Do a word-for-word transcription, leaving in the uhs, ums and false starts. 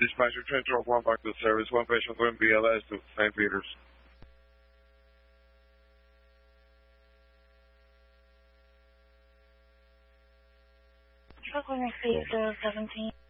Dispatcher, Trent Truck one back to service. One patient going B L S to Saint Peter's. Truck one received uh, seventeen.